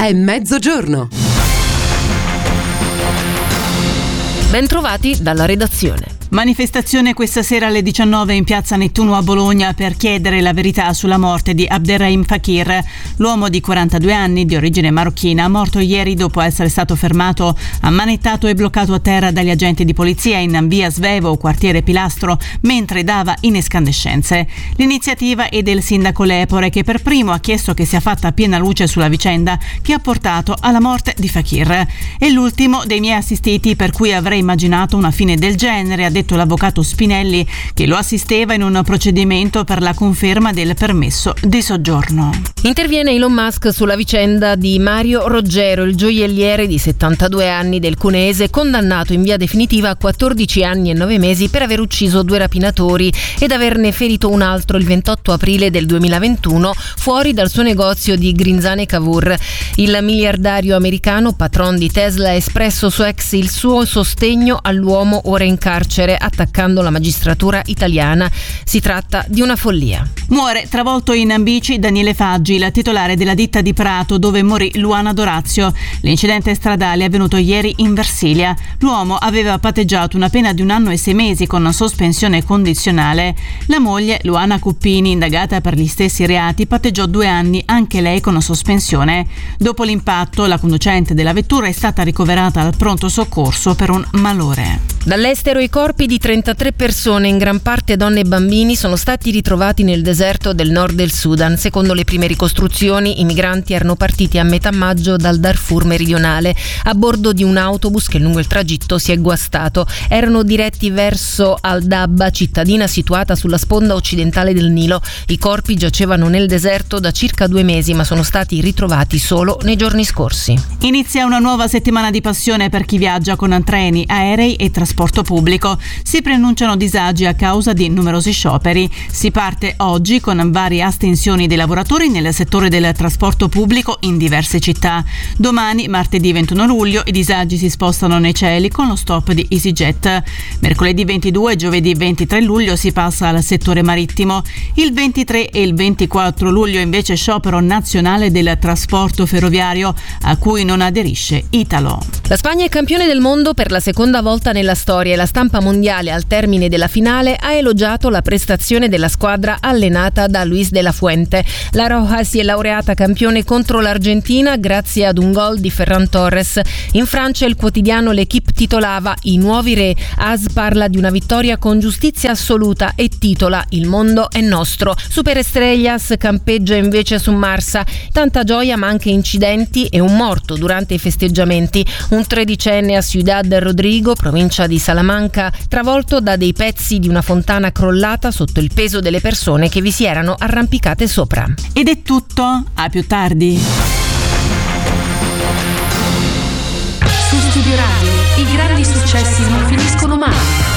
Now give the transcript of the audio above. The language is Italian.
È mezzogiorno. Bentrovati dalla redazione. Manifestazione questa sera alle 19 in piazza Nettuno a Bologna per chiedere la verità sulla morte di Abderrahim Fakir, l'uomo di 42 anni di origine marocchina, morto ieri dopo essere stato fermato, ammanettato e bloccato a terra dagli agenti di polizia in via Svevo, quartiere Pilastro, mentre dava in escandescenze. L'iniziativa è del sindaco Lepore, che per primo ha chiesto che sia fatta piena luce sulla vicenda che ha portato alla morte di Fakir. È l'ultimo dei miei assistiti per cui avrei immaginato una fine del genere, ha detto l'avvocato Spinelli, che lo assisteva in un procedimento per la conferma del permesso di soggiorno. Interviene Elon Musk sulla vicenda di Mario Roggero, il gioielliere di 72 anni del Cuneese, condannato in via definitiva a 14 anni e 9 mesi per aver ucciso 2 rapinatori ed averne ferito un altro il 28 aprile del 2021 fuori dal suo negozio di Grinzane Cavour. Il miliardario americano, patron di Tesla, ha espresso su X il suo sostegno all'uomo ora in carcere, attaccando la magistratura italiana. Si tratta di una follia. Muore travolto in bici Daniele Faggi, il titolare della ditta di Prato dove morì Luana Dorazio. L'incidente stradale è avvenuto ieri in Versilia. L'uomo aveva patteggiato una pena di 1 anno e 6 mesi con sospensione condizionale. La moglie, Luana Cuppini, indagata per gli stessi reati, patteggiò 2 anni anche lei con sospensione. Dopo l'impatto, la conducente della vettura è stata ricoverata al pronto soccorso per un malore. Dall'estero i corpi di 33 persone, in gran parte donne e bambini, sono stati ritrovati nel deserto del nord del Sudan. Secondo le prime ricostruzioni, i migranti erano partiti a metà maggio dal Darfur meridionale a bordo di un autobus che lungo il tragitto si è guastato. Erano diretti verso Al-Dabba, cittadina situata sulla sponda occidentale del Nilo. I corpi giacevano nel deserto da circa 2 mesi, ma sono stati ritrovati solo nei giorni scorsi. Inizia una nuova settimana di passione per chi viaggia con treni, aerei e trasporto pubblico. Si preannunciano disagi a causa di numerosi scioperi. Si parte oggi con varie astensioni dei lavoratori nel settore del trasporto pubblico in diverse città. Domani, martedì 21 luglio, i disagi si spostano nei cieli con lo stop di EasyJet. Mercoledì 22 e giovedì 23 luglio si passa al settore marittimo. Il 23 e il 24 luglio invece sciopero nazionale del trasporto ferroviario, a cui non aderisce Italo. La Spagna è campione del mondo per la seconda volta nella storia e la stampa mondiale al termine della finale ha elogiato la prestazione della squadra allenata da Luis de la Fuente. La Roja si è laureata campione contro l'Argentina grazie ad un gol di Ferran Torres. In Francia il quotidiano L'Équipe titolava "I nuovi re". AS parla di una vittoria con giustizia assoluta e titola "Il mondo è nostro". Super Estrellas campeggia invece su Marsa. Tanta gioia ma anche incidenti e un morto durante i festeggiamenti. Un 13enne a Ciudad Rodrigo, provincia di Salamanca, travolto da dei pezzi di una fontana crollata sotto il peso delle persone che vi si erano arrampicate sopra. Ed è tutto, a più tardi. Su Studio Radio, i grandi successi non finiscono mai.